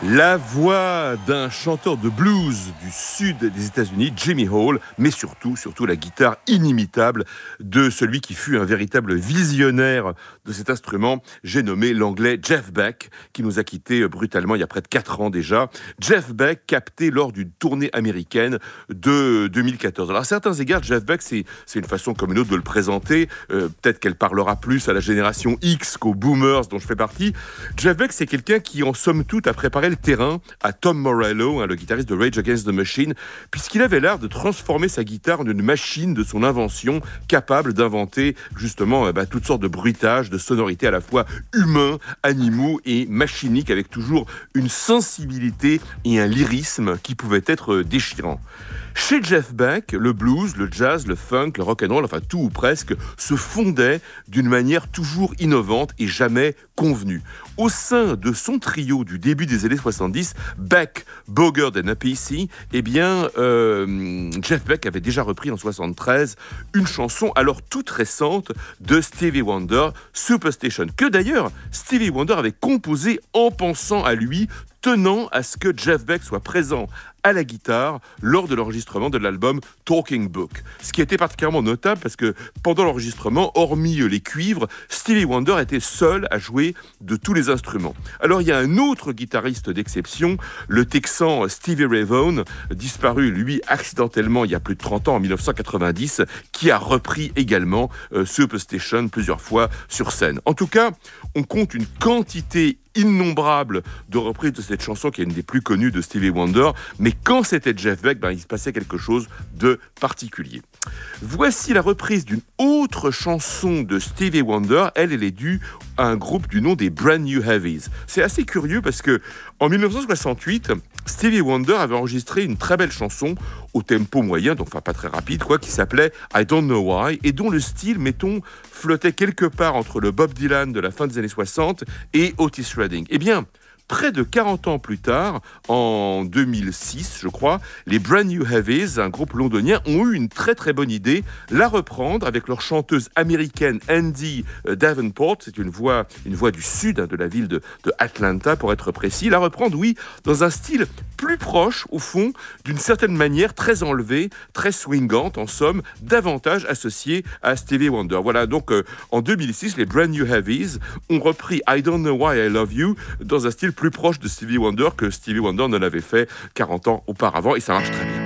La voix d'un chanteur de blues du sud des États-Unis, Jimmy Hall, mais surtout la guitare inimitable de celui qui fut un véritable visionnaire de cet instrument. J'ai nommé l'anglais Jeff Beck, qui nous a quittés brutalement il y a près de 4 ans déjà. Jeff Beck, capté lors d'une tournée américaine de 2014. Alors à certains égards, Jeff Beck, c'est une façon comme une autre de le présenter. Peut-être qu'elle parlera plus à la génération X qu'aux boomers dont je fais partie. Jeff Beck, c'est quelqu'un qui, en somme toute, a préparé le terrain à Tom Morello, le guitariste de Rage Against the Machine, puisqu'il avait l'art de transformer sa guitare en une machine de son invention, capable d'inventer justement toutes sortes de bruitages, de sonorités à la fois humains, animaux et machiniques, avec toujours une sensibilité et un lyrisme qui pouvaient être déchirants. Chez Jeff Beck, le blues, le jazz, le funk, le rock'n'roll, enfin tout ou presque, se fondaient d'une manière toujours innovante et jamais convenue. Au sein de son trio du début des années 70, Beck, Bogert et Appice, Jeff Beck avait déjà repris en 73 une chanson alors toute récente de Stevie Wonder, Superstition, que d'ailleurs Stevie Wonder avait composé en pensant à lui, tenant à ce que Jeff Beck soit présent à la guitare lors de l'enregistrement de l'album Talking Book. Ce qui était particulièrement notable parce que pendant l'enregistrement, hormis les cuivres, Stevie Wonder était seul à jouer de tous les instruments. Alors il y a un autre guitariste d'exception, le Texan Stevie Ray Vaughan, disparu lui accidentellement il y a plus de 30 ans, en 1990, qui a repris également Superstition plusieurs fois sur scène. En tout cas, on compte une quantité innombrable de reprises de cette chanson qui est une des plus connues de Stevie Wonder, mais quand c'était Jeff Beck, il se passait quelque chose de particulier. Voici la reprise d'une autre chanson de Stevie Wonder. Elle est due à un groupe du nom des Brand New Heavies. C'est assez curieux parce que en 1968, Stevie Wonder avait enregistré une très belle chanson au tempo moyen, donc pas très rapide, qui s'appelait I Don't Know Why, et dont le style, flottait quelque part entre le Bob Dylan de la fin des années 60 et Otis Redding. Eh bien, près de 40 ans plus tard, en 2006, je crois, les Brand New Heavies, un groupe londonien, ont eu une très très bonne idée, la reprendre avec leur chanteuse américaine Andy Davenport, c'est une voix du sud, de la ville de Atlanta pour être précis, la reprendre, oui, dans un style plus proche, au fond, d'une certaine manière très enlevée, très swingante, en somme, davantage associée à Stevie Wonder. Voilà, donc en 2006, les Brand New Heavies ont repris I Don't Know Why I Love You dans un style plus proche de Stevie Wonder que Stevie Wonder ne l'avait fait 40 ans auparavant, et ça marche très bien.